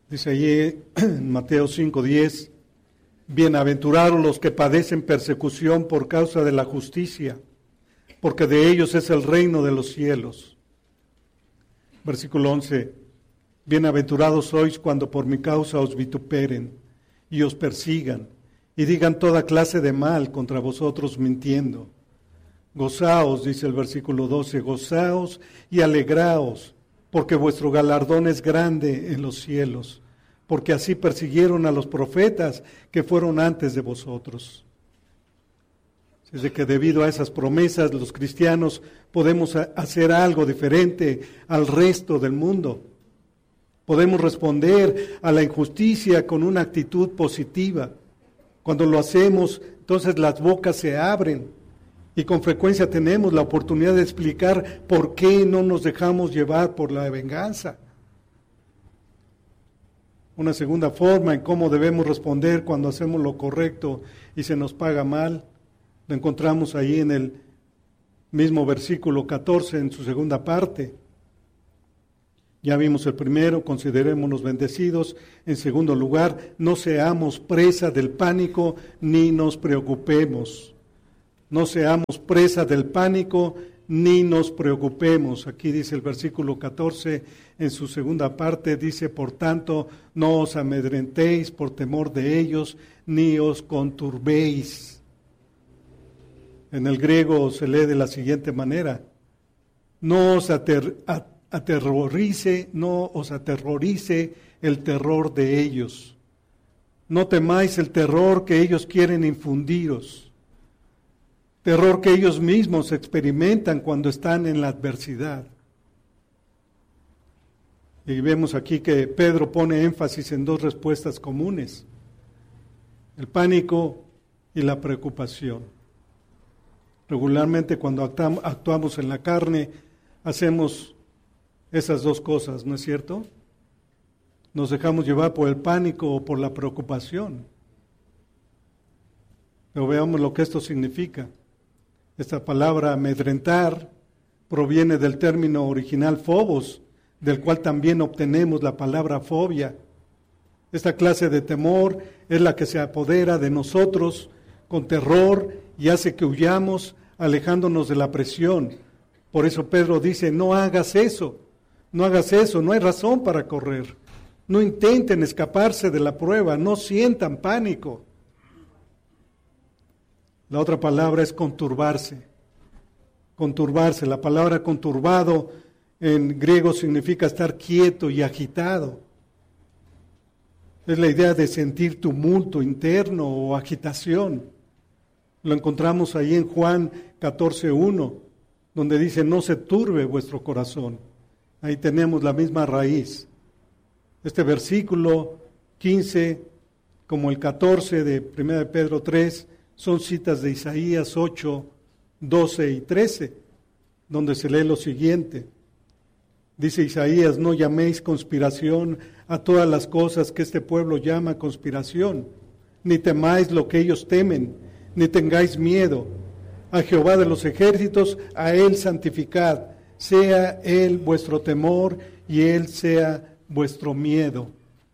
Dice allí en Mateo 5:10, bienaventurados los que padecen persecución por causa de la justicia, porque de ellos es el reino de los cielos. Versículo 11, bienaventurados sois cuando por mi causa os vituperen y os persigan y digan toda clase de mal contra vosotros mintiendo. Gozaos, dice el versículo 12, gozaos y alegraos, porque vuestro galardón es grande en los cielos, porque así persiguieron a los profetas que fueron antes de vosotros. Desde que debido a esas promesas los cristianos podemos hacer algo diferente al resto del mundo. Podemos responder a la injusticia con una actitud positiva. Cuando lo hacemos, entonces las bocas se abren y con frecuencia tenemos la oportunidad de explicar por qué no nos dejamos llevar por la venganza. Una segunda forma en cómo debemos responder cuando hacemos lo correcto y se nos paga mal, lo encontramos ahí en el mismo versículo 14, en su segunda parte. Ya vimos el primero, considerémonos bendecidos. En segundo lugar, no seamos presa del pánico ni nos preocupemos. No seamos presa del pánico ni nos preocupemos. Aquí dice el versículo 14, en su segunda parte dice, por tanto, no os amedrentéis por temor de ellos, ni os conturbéis. En el griego se lee de la siguiente manera, no os aterrorice el terror de ellos. No temáis el terror que ellos quieren infundiros. Terror que ellos mismos experimentan cuando están en la adversidad. Y vemos aquí que Pedro pone énfasis en dos respuestas comunes: el pánico y la preocupación. Regularmente cuando actuamos en la carne, hacemos esas dos cosas, ¿no es cierto? Nos dejamos llevar por el pánico o por la preocupación. Pero veamos lo que esto significa. Esta palabra amedrentar proviene del término original phobos, del cual también obtenemos la palabra fobia. Esta clase de temor es la que se apodera de nosotros con terror y hace que huyamos alejándonos de la presión. Por eso Pedro dice, no hagas eso, no hay razón para correr. No intenten escaparse de la prueba, no sientan pánico. La otra palabra es conturbarse. Conturbarse, la palabra conturbado en griego significa estar quieto y agitado. Es la idea de sentir tumulto interno o agitación. Lo encontramos ahí en Juan 14:1, donde dice, no se turbe vuestro corazón. Ahí tenemos la misma raíz. Este versículo 15, como el 14 de 1 de Pedro 3, son citas de Isaías 8, 12 y 13, donde se lee lo siguiente. Dice Isaías, no llaméis conspiración a todas las cosas que este pueblo llama conspiración, ni temáis lo que ellos temen, ni tengáis miedo. A Jehová de los ejércitos, a Él santificad, sea Él vuestro temor y Él sea vuestro miedo.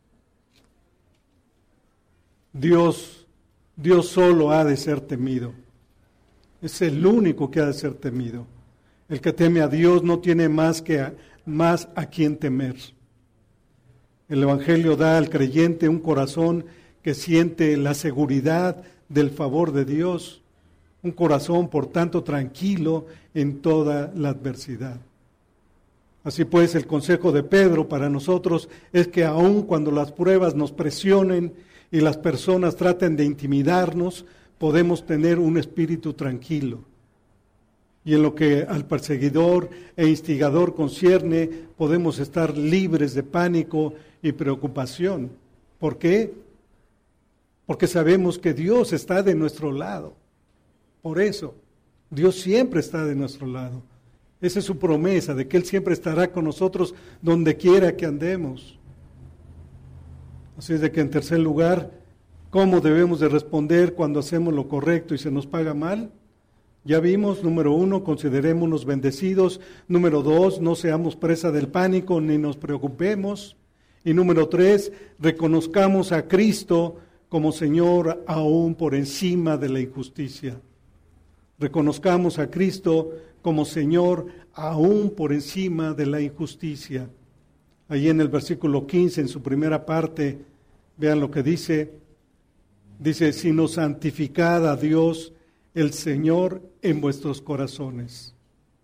Dios solo ha de ser temido. Es el único que ha de ser temido. El que teme a Dios no tiene más a quien temer. El Evangelio da al creyente un corazón que siente la seguridad del favor de Dios, un corazón por tanto tranquilo en toda la adversidad. Así pues, el consejo de Pedro para nosotros es que aun cuando las pruebas nos presionen y las personas traten de intimidarnos, podemos tener un espíritu tranquilo. Y en lo que al perseguidor e instigador concierne, podemos estar libres de pánico y preocupación. ¿Por qué? Porque sabemos que Dios está de nuestro lado. Por eso, Dios siempre está de nuestro lado. Esa es su promesa, de que Él siempre estará con nosotros donde quiera que andemos. Así es de que en tercer lugar, ¿cómo debemos de responder cuando hacemos lo correcto y se nos paga mal? Ya vimos, número 1, considerémonos bendecidos. Número 2, no seamos presa del pánico ni nos preocupemos. Y número 3, reconozcamos a Cristo como Señor aún por encima de la injusticia. Reconozcamos a Cristo como Señor aún por encima de la injusticia. Ahí en el versículo 15, en su primera parte, vean lo que dice. Dice, sino santificad a Dios el Señor en vuestros corazones.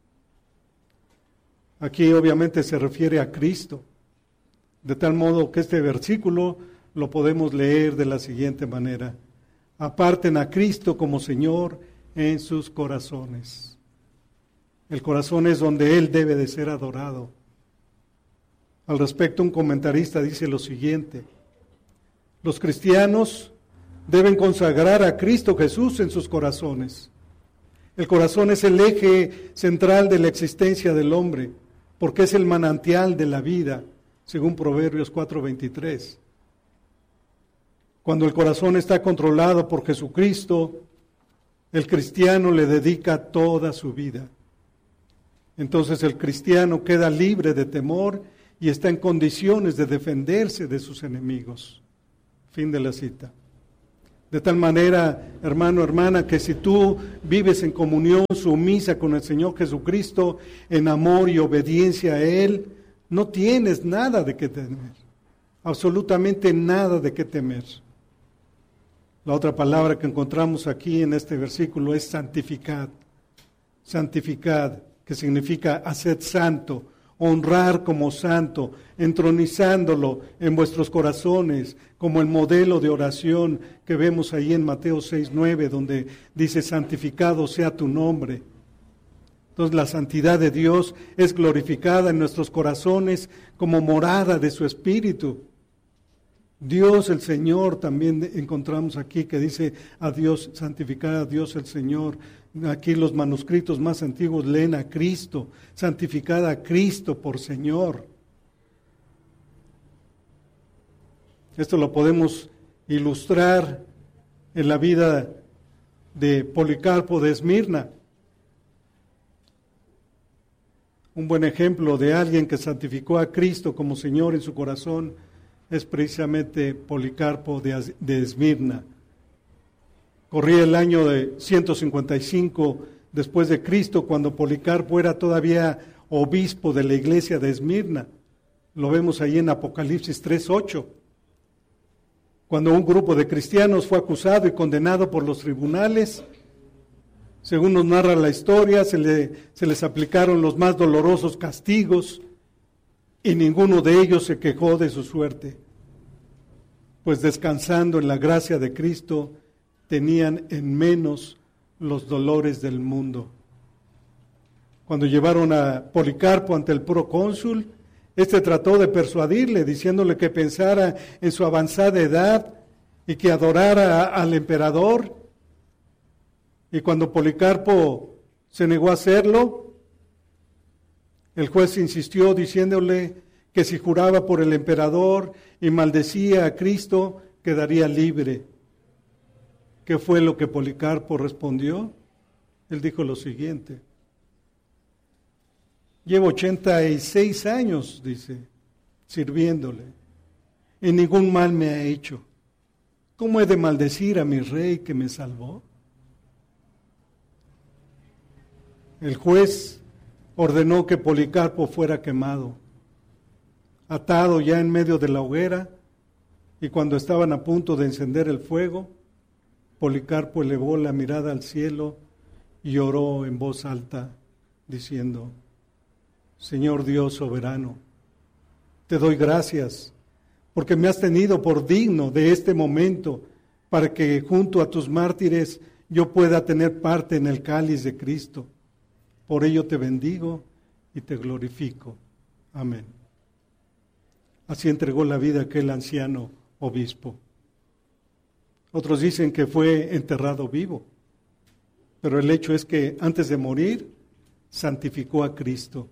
Aquí obviamente se refiere a Cristo, de tal modo que este versículo lo podemos leer de la siguiente manera. Aparten a Cristo como Señor en sus corazones. El corazón es donde Él debe de ser adorado. Al respecto, un comentarista dice lo siguiente: los cristianos deben consagrar a Cristo Jesús en sus corazones. El corazón es el eje central de la existencia del hombre, porque es el manantial de la vida, según Proverbios 4:23. Cuando el corazón está controlado por Jesucristo, el cristiano le dedica toda su vida. Entonces el cristiano queda libre de temor y está en condiciones de defenderse de sus enemigos. Fin de la cita. De tal manera, hermano, hermana, que si tú vives en comunión sumisa con el Señor Jesucristo, en amor y obediencia a Él, no tienes nada de qué temer, absolutamente nada de qué temer. La otra palabra que encontramos aquí en este versículo es santificad. Santificad, que significa hacer santo, honrar como santo, entronizándolo en vuestros corazones, como el modelo de oración que vemos ahí en Mateo 6:9, donde dice, santificado sea tu nombre. Entonces la santidad de Dios es glorificada en nuestros corazones como morada de su Espíritu. Dios el Señor también encontramos aquí que dice a Dios, santificar a Dios el Señor. Aquí los manuscritos más antiguos leen a Cristo, santificad a Cristo por Señor. Esto lo podemos ilustrar en la vida de Policarpo de Esmirna. Un buen ejemplo de alguien que santificó a Cristo como Señor en su corazón es precisamente Policarpo de Esmirna. Corría el año de 155 después de Cristo, cuando Policarpo era todavía obispo de la iglesia de Esmirna. Lo vemos ahí en Apocalipsis 3:8. Cuando un grupo de cristianos fue acusado y condenado por los tribunales, según nos narra la historia, se les aplicaron los más dolorosos castigos y ninguno de ellos se quejó de su suerte, pues descansando en la gracia de Cristo, tenían en menos los dolores del mundo. Cuando llevaron a Policarpo ante el procónsul, este trató de persuadirle, diciéndole que pensara en su avanzada edad y que adorara al emperador. Y cuando Policarpo se negó a hacerlo, el juez insistió diciéndole que si juraba por el emperador y maldecía a Cristo, quedaría libre. ¿Qué fue lo que Policarpo respondió? Él dijo lo siguiente: llevo 86 años, dice, sirviéndole, y ningún mal me ha hecho. ¿Cómo he de maldecir a mi rey que me salvó? El juez ordenó que Policarpo fuera quemado, atado ya en medio de la hoguera, y cuando estaban a punto de encender el fuego, Policarpo elevó la mirada al cielo y oró en voz alta, diciendo: Señor Dios soberano, te doy gracias, porque me has tenido por digno de este momento, para que junto a tus mártires yo pueda tener parte en el cáliz de Cristo. Por ello te bendigo y te glorifico. Amén. Así entregó la vida aquel anciano obispo. Otros dicen que fue enterrado vivo, pero el hecho es que antes de morir santificó a Cristo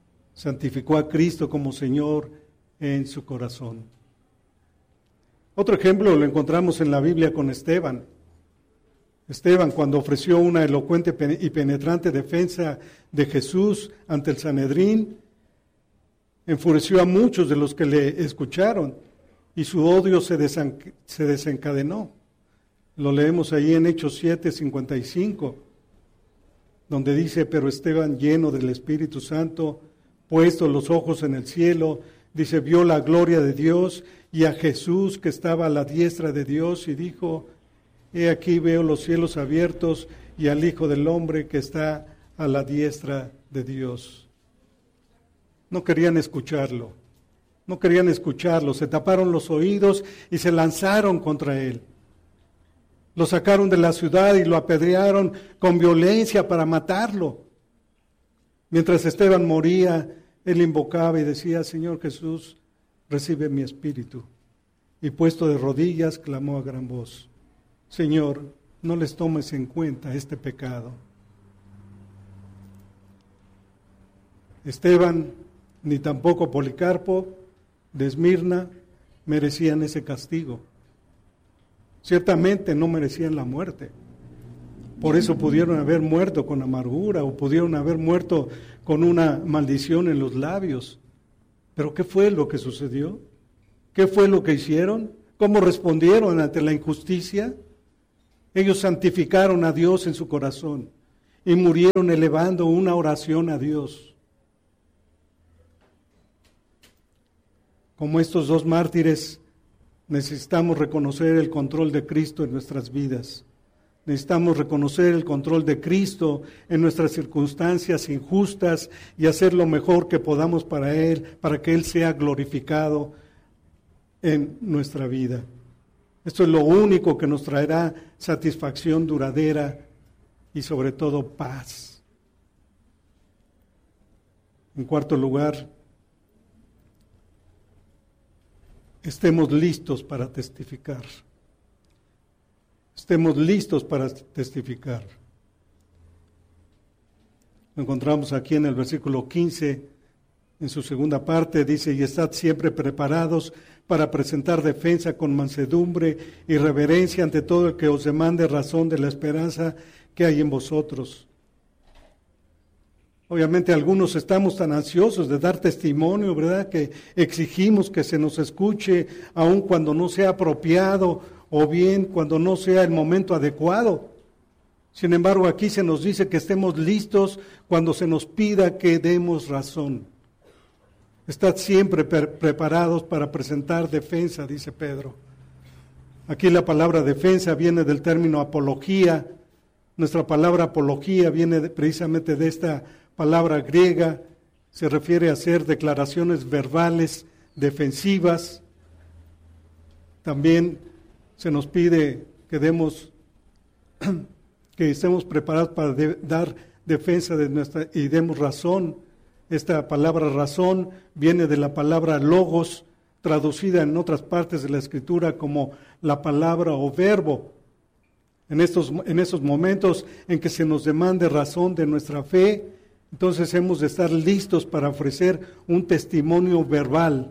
como Señor en su corazón. Otro ejemplo lo encontramos en la Biblia con Esteban. Esteban, cuando ofreció una elocuente y penetrante defensa de Jesús ante el Sanedrín, Enfureció a muchos de los que le escucharon y su odio se desencadenó. Lo leemos ahí en Hechos 7:55, donde dice: pero Esteban, lleno del Espíritu Santo, puesto los ojos en el cielo, dice, vio la gloria de Dios y a Jesús que estaba a la diestra de Dios, y dijo: he aquí veo los cielos abiertos y al Hijo del Hombre que está a la diestra de Dios. No querían escucharlo, se taparon los oídos y se lanzaron contra él. Lo sacaron de la ciudad y lo apedrearon con violencia para matarlo. Mientras Esteban moría, él invocaba y decía: Señor Jesús, recibe mi espíritu. Y puesto de rodillas, clamó a gran voz: Señor, no les tomes en cuenta este pecado. Esteban, ni tampoco Policarpo de Esmirna merecían ese castigo. Ciertamente no merecían la muerte. Por eso pudieron haber muerto con amargura o pudieron haber muerto con una maldición en los labios. Pero ¿qué fue lo que sucedió? ¿Qué fue lo que hicieron? ¿Cómo respondieron ante la injusticia? Ellos santificaron a Dios en su corazón y murieron elevando una oración a Dios. Como estos dos mártires, necesitamos reconocer el control de Cristo en nuestras vidas. Necesitamos reconocer el control de Cristo en nuestras circunstancias injustas y hacer lo mejor que podamos para Él, para que Él sea glorificado en nuestra vida. Esto es lo único que nos traerá satisfacción duradera y sobre todo paz. En cuarto lugar, estemos listos para testificar. Estemos listos para testificar. Lo encontramos aquí en el versículo 15, en su segunda parte, dice: y estad siempre preparados para presentar defensa con mansedumbre y reverencia ante todo el que os demande razón de la esperanza que hay en vosotros. Obviamente algunos estamos tan ansiosos de dar testimonio, ¿verdad?, que exigimos que se nos escuche, aun cuando no sea apropiado o bien cuando no sea el momento adecuado. Sin embargo, aquí se nos dice que estemos listos cuando se nos pida que demos razón. Estad siempre preparados para presentar defensa, dice Pedro. Aquí la palabra defensa viene del término apología. Nuestra palabra apología viene precisamente de esta palabra griega. Se refiere a hacer declaraciones verbales defensivas. También se nos pide que estemos preparados para dar defensa de nuestra y demos razón. Esta palabra razón viene de la palabra logos, traducida en otras partes de la Escritura como la palabra o verbo. En esos momentos en que se nos demande razón de nuestra fe, entonces hemos de estar listos para ofrecer un testimonio verbal,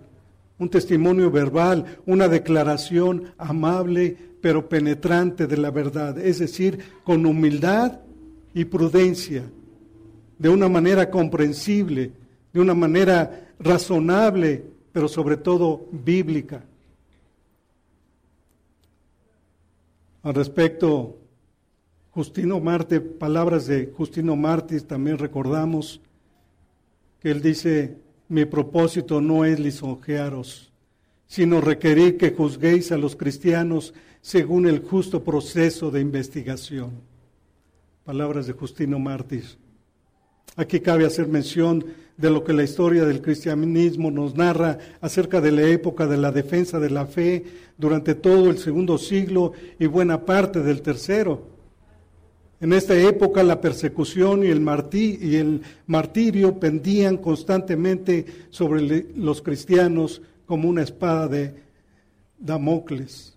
una declaración amable pero penetrante de la verdad, es decir, con humildad y prudencia, de una manera comprensible, de una manera razonable, pero sobre todo bíblica. Al respecto, palabras de Justino Mártir, también recordamos que él dice: mi propósito no es lisonjearos, sino requerir que juzguéis a los cristianos según el justo proceso de investigación. Palabras de Justino Mártir. Aquí cabe hacer mención de lo que la historia del cristianismo nos narra acerca de la época de la defensa de la fe durante todo el segundo siglo y buena parte del tercero. En esta época la persecución y el martirio pendían constantemente sobre los cristianos como una espada de Damocles.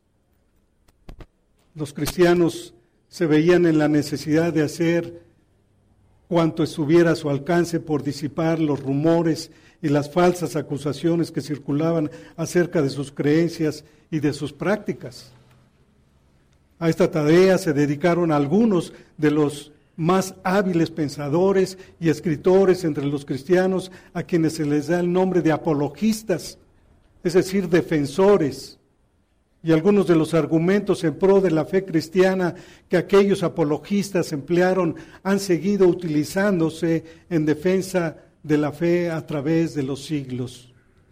Los cristianos se veían en la necesidad de hacer cuanto estuviera a su alcance por disipar los rumores y las falsas acusaciones que circulaban acerca de sus creencias y de sus prácticas. A esta tarea se dedicaron algunos de los más hábiles pensadores y escritores entre los cristianos, a quienes se les da el nombre de apologistas, es decir, defensores. Y algunos de los argumentos en pro de la fe cristiana que aquellos apologistas emplearon han seguido utilizándose en defensa de la fe a través de los siglos.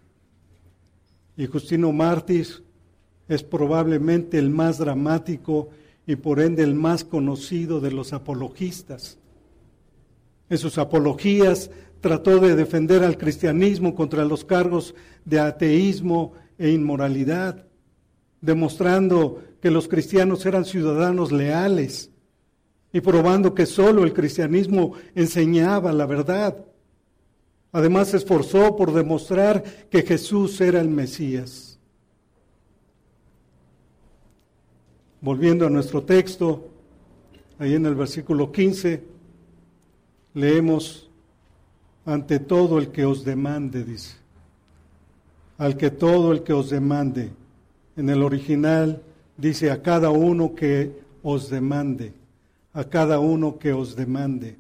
Y Justino Mártir es probablemente el más dramático y por ende el más conocido de los apologistas. En sus apologías trató de defender al cristianismo contra los cargos de ateísmo e inmoralidad, demostrando que los cristianos eran ciudadanos leales y probando que solo el cristianismo enseñaba la verdad. Además se esforzó por demostrar que Jesús era el Mesías. Volviendo a nuestro texto, ahí en el versículo 15, leemos: ante todo el que os demande, dice. Al que todo el que os demande. En el original dice: a cada uno que os demande. A cada uno que os demande.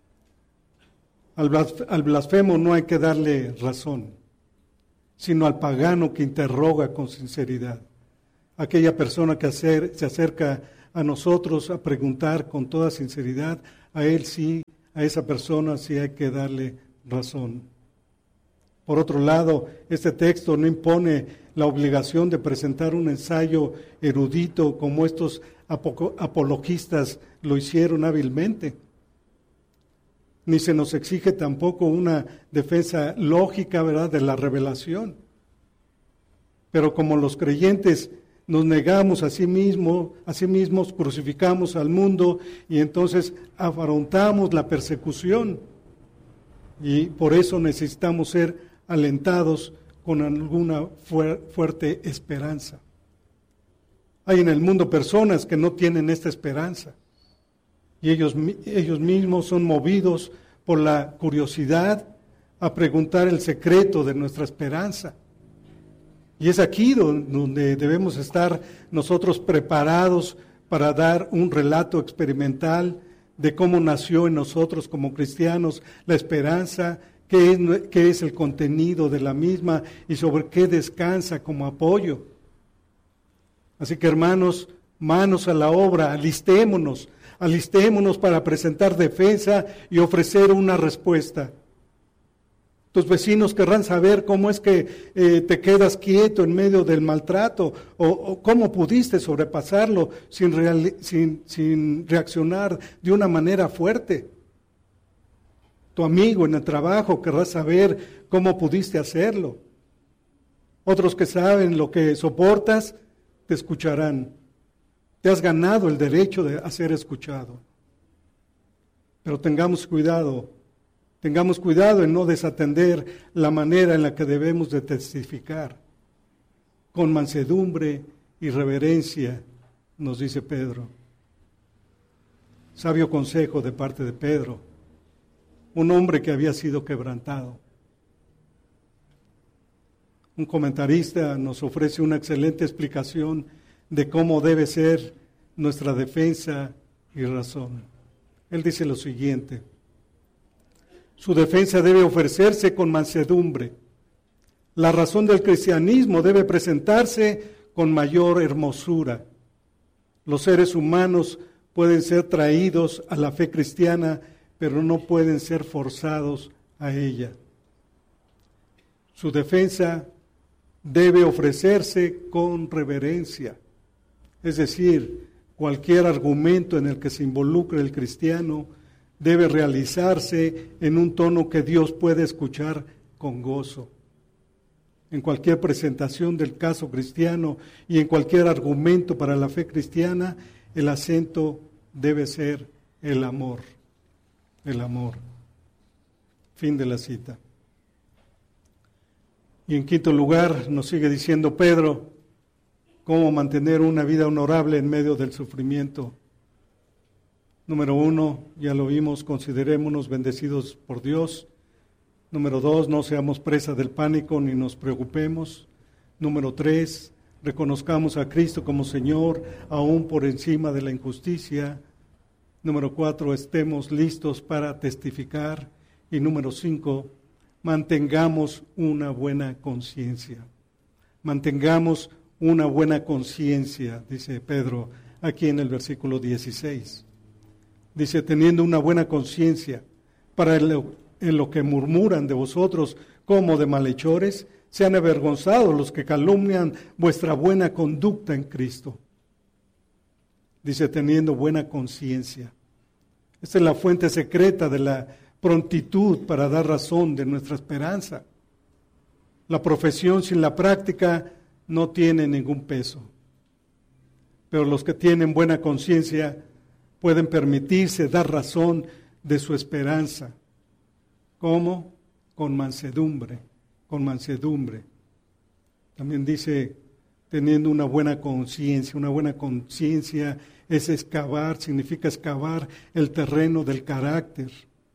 Al blasfemo no hay que darle razón, sino al pagano que interroga con sinceridad. Aquella persona que se acerca a nosotros a preguntar con toda sinceridad, a él sí, a esa persona sí hay que darle razón. Por otro lado, este texto no impone la obligación de presentar un ensayo erudito como estos apologistas lo hicieron hábilmente. Ni se nos exige tampoco una defensa lógica, ¿verdad?, de la revelación. Pero como los creyentes nos negamos a sí mismos, crucificamos al mundo y entonces afrontamos la persecución. Y por eso necesitamos ser alentados con alguna fuerte esperanza. Hay en el mundo personas que no tienen esta esperanza. Y ellos mismos son movidos por la curiosidad a preguntar el secreto de nuestra esperanza. Y es aquí donde debemos estar nosotros preparados para dar un relato experimental de cómo nació en nosotros como cristianos la esperanza, qué es el contenido de la misma y sobre qué descansa como apoyo. Así que, hermanos, manos a la obra, alistémonos para presentar defensa y ofrecer una respuesta. Tus vecinos querrán saber cómo es que te quedas quieto en medio del maltrato o cómo pudiste sobrepasarlo sin reaccionar de una manera fuerte. Tu amigo en el trabajo querrá saber cómo pudiste hacerlo. Otros que saben lo que soportas te escucharán. Te has ganado el derecho de ser escuchado. Pero tengamos cuidado en no desatender la manera en la que debemos de testificar. Con mansedumbre y reverencia, nos dice Pedro. Sabio consejo de parte de Pedro, un hombre que había sido quebrantado. Un comentarista nos ofrece una excelente explicación de cómo debe ser nuestra defensa y razón. Él dice lo siguiente: su defensa debe ofrecerse con mansedumbre. La razón del cristianismo debe presentarse con mayor hermosura. Los seres humanos pueden ser traídos a la fe cristiana, pero no pueden ser forzados a ella. Su defensa debe ofrecerse con reverencia. Es decir, cualquier argumento en el que se involucre el cristiano debe realizarse en un tono que Dios puede escuchar con gozo. En cualquier presentación del caso cristiano y en cualquier argumento para la fe cristiana, el acento debe ser el amor. El amor. Fin de la cita. Y en quinto lugar, nos sigue diciendo Pedro, cómo mantener una vida honorable en medio del sufrimiento. Número 1, ya lo vimos, considerémonos bendecidos por Dios. Número 2, no seamos presa del pánico ni nos preocupemos. Número 3, reconozcamos a Cristo como Señor, aún por encima de la injusticia. Número 4, estemos listos para testificar. Y número 5, mantengamos una buena conciencia. Mantengamos una buena conciencia, dice Pedro aquí en el versículo 16. Dice, teniendo una buena conciencia, para en lo que murmuran de vosotros como de malhechores, sean avergonzados los que calumnian vuestra buena conducta en Cristo. Dice, teniendo buena conciencia. Esta es la fuente secreta de la prontitud para dar razón de nuestra esperanza. La profesión sin la práctica no tiene ningún peso. Pero los que tienen buena conciencia pueden permitirse dar razón de su esperanza. ¿Cómo? Con mansedumbre, con mansedumbre. También dice, teniendo una buena conciencia. Una buena conciencia es excavar, significa excavar el terreno del carácter.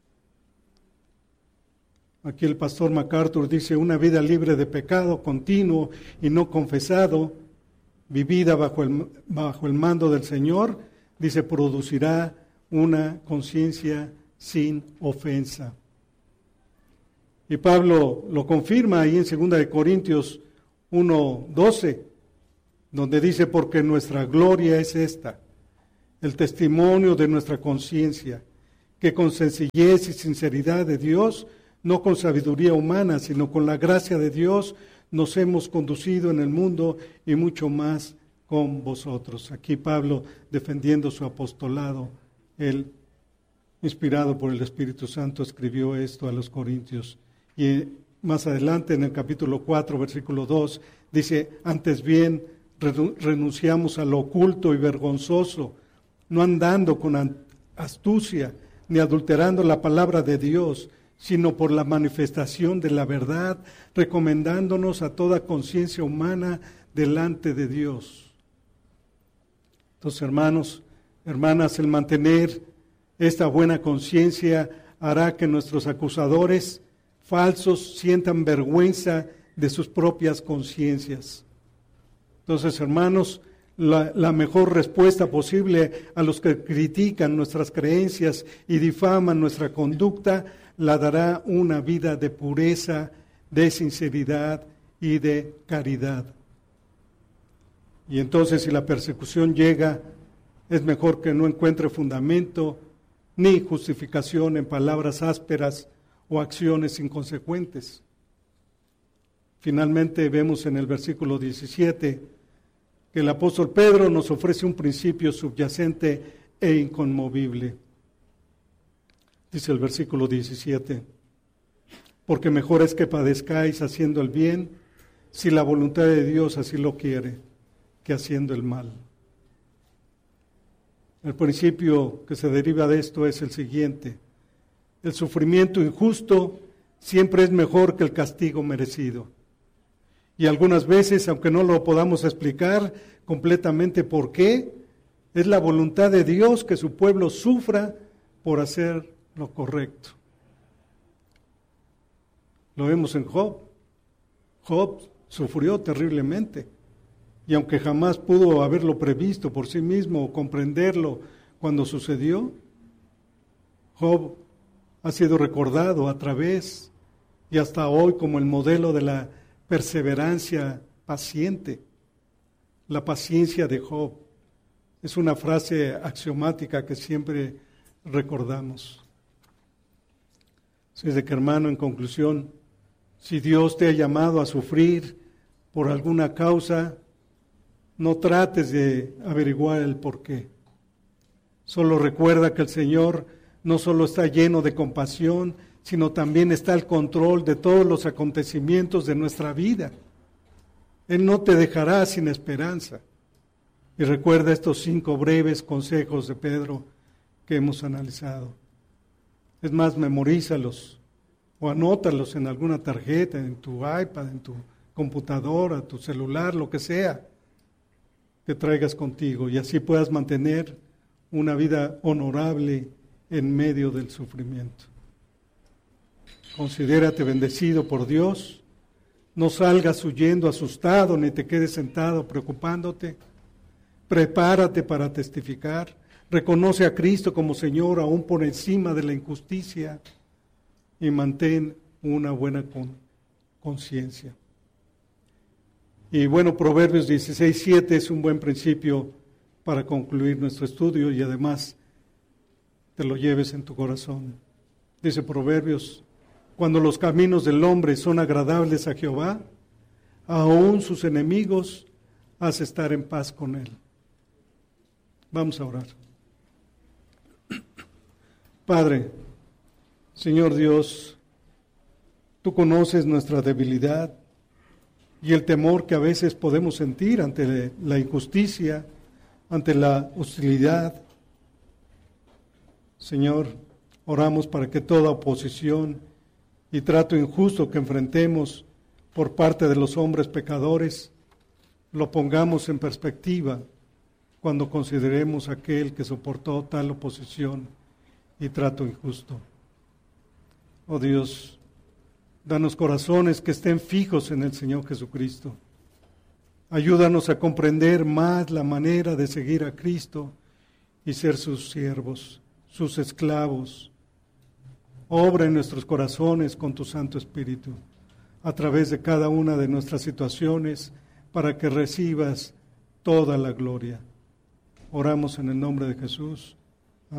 Aquí el pastor MacArthur dice, una vida libre de pecado continuo y no confesado, vivida bajo el mando del Señor, dice, producirá una conciencia sin ofensa. Y Pablo lo confirma ahí en 2 Corintios 1:12, donde dice, porque nuestra gloria es esta, el testimonio de nuestra conciencia, que con sencillez y sinceridad de Dios, no con sabiduría humana, sino con la gracia de Dios, nos hemos conducido en el mundo y mucho más con vosotros. Aquí Pablo defendiendo su apostolado, él, inspirado por el Espíritu Santo, escribió esto a los corintios. Y más adelante en el capítulo 4, versículo 2, dice, antes bien renunciamos a lo oculto y vergonzoso, no andando con astucia, ni adulterando la palabra de Dios, sino por la manifestación de la verdad, recomendándonos a toda conciencia humana delante de Dios. Entonces, hermanos, hermanas, el mantener esta buena conciencia hará que nuestros acusadores falsos sientan vergüenza de sus propias conciencias. Entonces, hermanos, la mejor respuesta posible a los que critican nuestras creencias y difaman nuestra conducta la dará una vida de pureza, de sinceridad y de caridad. Y entonces, si la persecución llega, es mejor que no encuentre fundamento ni justificación en palabras ásperas o acciones inconsecuentes. Finalmente vemos en el versículo 17 que el apóstol Pedro nos ofrece un principio subyacente e inconmovible. Dice el versículo 17, porque mejor es que padezcáis haciendo el bien, si la voluntad de Dios así lo quiere, que haciendo el mal. El principio que se deriva de esto es el siguiente: el sufrimiento injusto siempre es mejor que el castigo merecido. Y algunas veces, aunque no lo podamos explicar completamente por qué, es la voluntad de Dios que su pueblo sufra por hacer lo correcto. Lo vemos en Job. Job sufrió terriblemente. Y aunque jamás pudo haberlo previsto por sí mismo o comprenderlo cuando sucedió, Job ha sido recordado a través y hasta hoy como el modelo de la perseverancia paciente. La paciencia de Job es una frase axiomática que siempre recordamos. Así es de que, hermano, en conclusión, si Dios te ha llamado a sufrir por alguna causa, no trates de averiguar el porqué. Solo recuerda que el Señor no solo está lleno de compasión, sino también está al control de todos los acontecimientos de nuestra vida. Él no te dejará sin esperanza. Y recuerda estos 5 breves consejos de Pedro que hemos analizado. Es más, memorízalos o anótalos en alguna tarjeta, en tu iPad, en tu computadora, tu celular, lo que sea que traigas contigo, y así puedas mantener una vida honorable en medio del sufrimiento. Considérate bendecido por Dios. No salgas huyendo asustado, ni te quedes sentado preocupándote. Prepárate para testificar. Reconoce a Cristo como Señor aún por encima de la injusticia y mantén una buena conciencia. Y bueno, Proverbios 16:7 es un buen principio para concluir nuestro estudio y además te lo lleves en tu corazón. Dice Proverbios: cuando los caminos del hombre son agradables a Jehová, aún sus enemigos hace estar en paz con él. Vamos a orar. Padre, Señor Dios, tú conoces nuestra debilidad y el temor que a veces podemos sentir ante la injusticia, ante la hostilidad. Señor, oramos para que toda oposición y trato injusto que enfrentemos por parte de los hombres pecadores lo pongamos en perspectiva cuando consideremos aquel que soportó tal oposición y trato injusto. Oh Dios, danos corazones que estén fijos en el Señor Jesucristo. Ayúdanos a comprender más la manera de seguir a Cristo y ser sus siervos, sus esclavos. Obra en nuestros corazones con tu Santo Espíritu, a través de cada una de nuestras situaciones, para que recibas toda la gloria. Oramos en el nombre de Jesús.